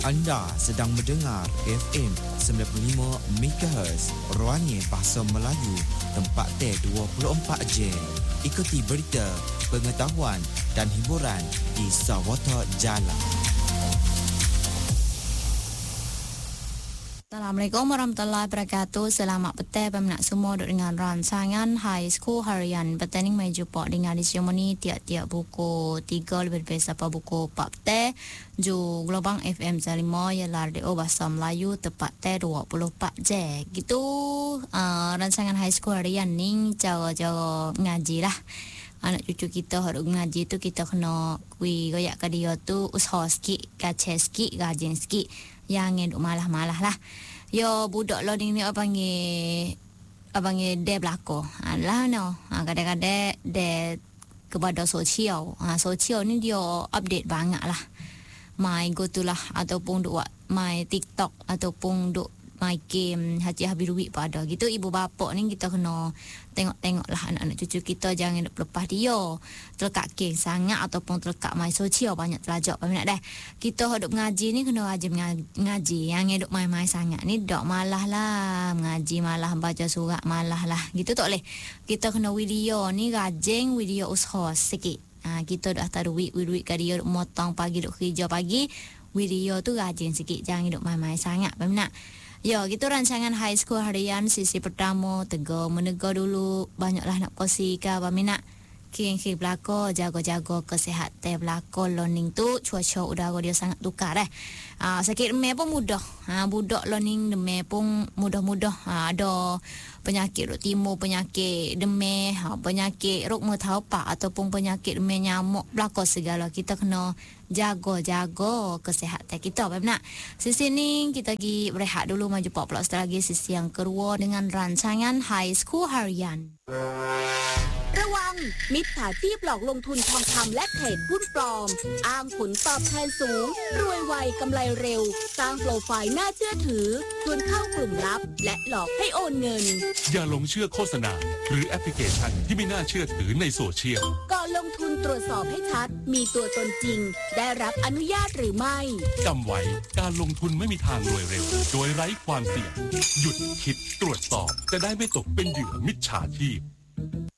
Anda sedang mendengar FM 95 MHz Ruangnya Bahasa Melayu tempat T24 Jam. Ikuti berita, pengetahuan dan hiburan di Sawata Jalan. Assalamualaikum warahmatullahi wabarakatuh. Selamat petang peminat semua duduk dengan rancangan High School Harian. Petang ni mai jumpa dengan di sini tiap-tiap buku 3 lebih sampai buku 4 petang. Ju Gelombang FM 5 ialah radio bahasa Melayu tepat 24 jam. Gitu rancangan High School Harian ni cara-cara ngaji lah. Anak cucu kita harus ngaji tu kita kena goyak ke dia tu usaha sikit, kacau sikit, gajin sikit. Yang duk malah-malah lah. Yo budak lo ni abangi de belako. Lah no. Kadang-kadang de kepada sosial. Sosial ni dia update banget lah. Mai go tu lah ataupun duk mai TikTok ataupun duk mai game habis duit pada gitu. Ibu bapa ni kita kena tengok-tengok lah anak-anak cucu kita, jangan duk lepas dia terlekat game sangat ataupun terlekat mai sosial banyak terlajak peminat dah. Kita hidup mengaji ni kena rajin mengaji. Yang hidup main-main sangat ni dak malah lah mengaji, malah baca surat, malah lah gitu tak boleh. Kita kena video ni rajin, video usaha sikit. Kita dah tak duit ke dia duk motong pagi duk kerja pagi, video tu rajin sikit, jangan hidup main-main sangat peminat. Ya, gitu rancangan High School Harian sisi pertama, tegur menegur dulu, banyaklah nak kosi ke apa minat. Kini belako, jaga-jaga kesihatan belako learning tu, cuaca udara dia sangat tukar sakit demam pun mudah. Budak learning demam pun mudah-mudah. Ada penyakit ruk timur, penyakit demam, penyakit ruk metaupak ataupun penyakit demam nyamuk belako segala. Kita kena jaga-jaga kesihatan kita. Benar? Sisi ni kita pergi berehat dulu, maju pak pula setelah lagi sisi yang kedua dengan rancangan High School Harian. ระวังมิจฉาชีพหลอกลงทุนทองคำและเทรดหุ้นปลอมอ้างผลตอบแทนสูงรวยไวกำไรเร็วสร้างโปรไฟล์น่าเชื่อถือชวนเข้ากลุ่มลับและหลอกให้โอนเงินอย่าหลงเชื่อโฆษณาหรือแอปพลิเคชันที่ไม่น่าเชื่อถือในโซเชียลก่อนลงทุนตรวจสอบให้ชัดมีตัวตนจริงได้รับอนุญาตหรือไม่จำไว้การลงทุนไม่มีทางรวยเร็วโดยไร้ความเสี่ยงหยุดคิดตรวจสอบจะได้ไม่ตกเป็นเหยื่อมิจฉาชีพ